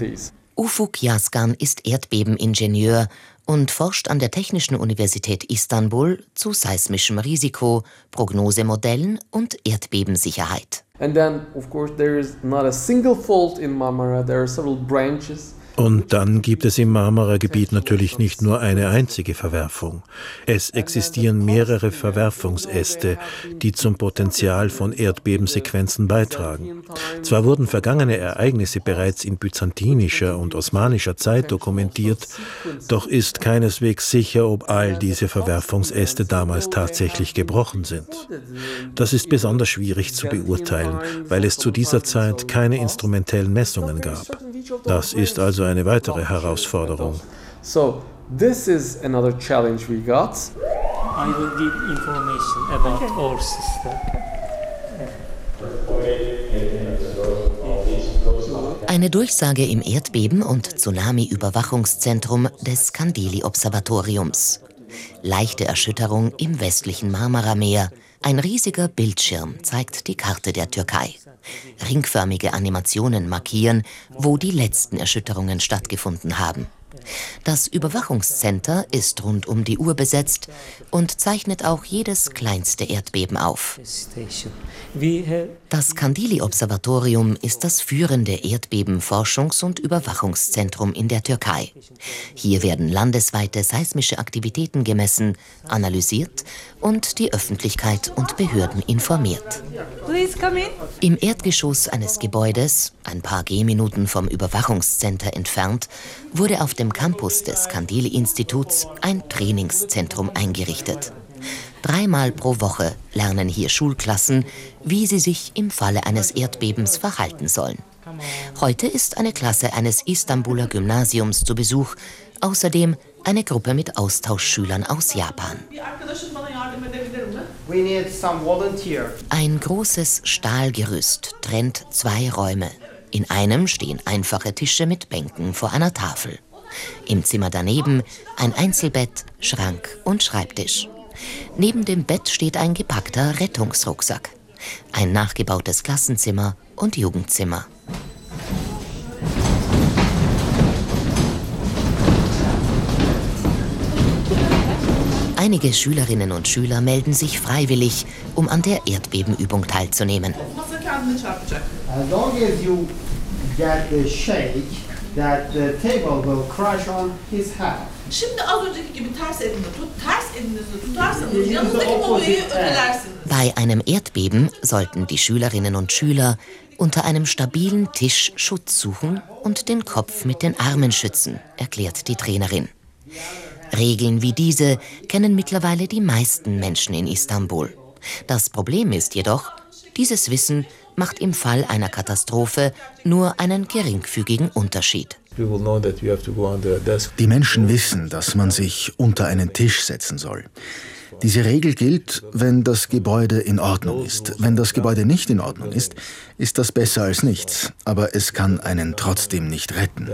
Ufuk Yazgan ist Erdbebeningenieur und forscht an der Technischen Universität Istanbul zu seismischem Risiko, Prognosemodellen und Erdbebensicherheit. And then, of course, there is not a single fault in Marmara. There are several branches. Und dann gibt es im Marmara-Gebiet natürlich nicht nur eine einzige Verwerfung. Es existieren mehrere Verwerfungsäste, die zum Potenzial von Erdbebensequenzen beitragen. Zwar wurden vergangene Ereignisse bereits in byzantinischer und osmanischer Zeit dokumentiert, doch ist keineswegs sicher, ob all diese Verwerfungsäste damals tatsächlich gebrochen sind. Das ist besonders schwierig zu beurteilen, weil es zu dieser Zeit keine instrumentellen Messungen gab. Das ist also eine weitere Herausforderung. So, this is another challenge we got. I will give information about our system. Eine Durchsage im Erdbeben- und Tsunami-Überwachungszentrum des Kandili-Observatoriums. Leichte Erschütterung im westlichen Marmarameer. Ein riesiger Bildschirm zeigt die Karte der Türkei. Ringförmige Animationen markieren, wo die letzten Erschütterungen stattgefunden haben. Das Überwachungscenter ist rund um die Uhr besetzt und zeichnet auch jedes kleinste Erdbeben auf. Das Kandili-Observatorium ist das führende Erdbebenforschungs- und Überwachungszentrum in der Türkei. Hier werden landesweite seismische Aktivitäten gemessen, analysiert und die Öffentlichkeit und Behörden informiert. Im Erdgeschoss eines Gebäudes, ein paar Gehminuten vom Überwachungscenter entfernt, wurde auf dem Campus des Kandili-Instituts ein Trainingszentrum eingerichtet. 3-mal pro Woche lernen hier Schulklassen, wie sie sich im Falle eines Erdbebens verhalten sollen. Heute ist eine Klasse eines Istanbuler Gymnasiums zu Besuch, außerdem eine Gruppe mit Austauschschülern aus Japan. Ein großes Stahlgerüst trennt 2 Räume. In einem stehen einfache Tische mit Bänken vor einer Tafel. Im Zimmer daneben ein Einzelbett, Schrank und Schreibtisch. Neben dem Bett steht ein gepackter Rettungsrucksack. Ein nachgebautes Klassenzimmer und Jugendzimmer. Einige Schülerinnen und Schüler melden sich freiwillig, um an der Erdbebenübung teilzunehmen. Bei einem Erdbeben sollten die Schülerinnen und Schüler unter einem stabilen Tisch Schutz suchen und den Kopf mit den Armen schützen, erklärt die Trainerin. Regeln wie diese kennen mittlerweile die meisten Menschen in Istanbul. Das Problem ist jedoch, dieses Wissen macht im Fall einer Katastrophe nur einen geringfügigen Unterschied. Die Menschen wissen, dass man sich unter einen Tisch setzen soll. Diese Regel gilt, wenn das Gebäude in Ordnung ist. Wenn das Gebäude nicht in Ordnung ist, ist das besser als nichts. Aber es kann einen trotzdem nicht retten.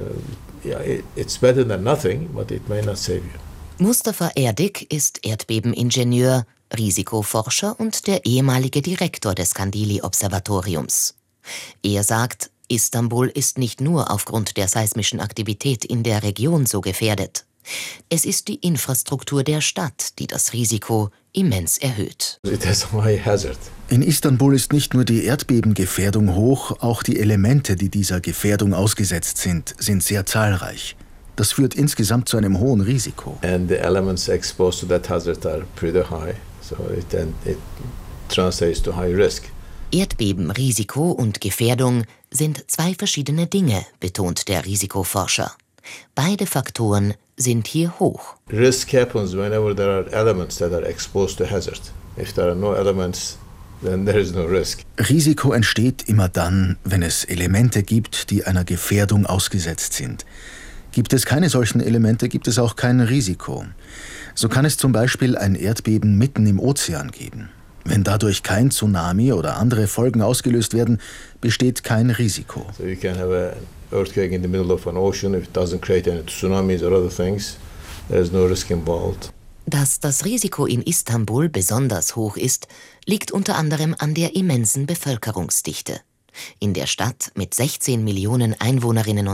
Mustafa Erdik ist Erdbebeningenieur, Risikoforscher und der ehemalige Direktor des Kandili-Observatoriums. Er sagt, Istanbul ist nicht nur aufgrund der seismischen Aktivität in der Region so gefährdet. Es ist die Infrastruktur der Stadt, die das Risiko immens erhöht. In Istanbul ist nicht nur die Erdbebengefährdung hoch, auch die Elemente, die dieser Gefährdung ausgesetzt sind sehr zahlreich. Das führt insgesamt zu einem hohen Risiko. And the elements exposed to that hazard are pretty high, so it translates to high risk. Erdbebenrisiko und Gefährdung sind 2 verschiedene Dinge, betont der Risikoforscher. Beide Faktoren sind hier hoch. Risk happens whenever there are elements that are exposed to hazard. If there are no elements, then there is no risk. Risiko entsteht immer dann, wenn es Elemente gibt, die einer Gefährdung ausgesetzt sind. Gibt es keine solchen Elemente, gibt es auch kein Risiko. So kann es zum Beispiel ein Erdbeben mitten im Ozean geben. Wenn dadurch kein Tsunami oder andere Folgen ausgelöst werden, besteht kein Risiko. So you can have an earthquake in the middle of an ocean. If it doesn't create any tsunamis or other things, there's no risk involved. Dass das Risiko in Istanbul besonders hoch ist, liegt unter anderem an der immensen Bevölkerungsdichte. In der Stadt mit 16 Millionen Einwohnerinnen und